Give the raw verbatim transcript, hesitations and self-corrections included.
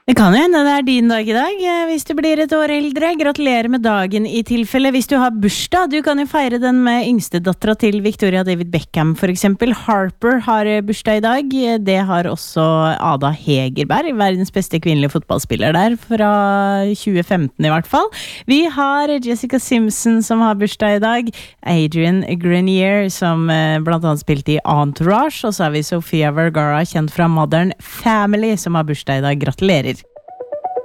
Det kan jo hende det er din dag i dag, hvis du blir et år eldre. Gratulerer med dagen i tilfelle. Hvis du har bursdag, du kan jo feire den med yngstedattera til Victoria David Beckham, for eksempel. Harper har bursdag i dag. Det har også Ada Hegerberg, verdens beste kvinnelige fotballspiller der, fra tjue femten i hvert fall. Vi har Jessica Simpson som har bursdag i dag. Adrian Grenier, som blant annet spilte i Entourage. Og så har vi Sofia Vergara, kjent fra Modern Family, som har bursdag i dag. Gratulerer.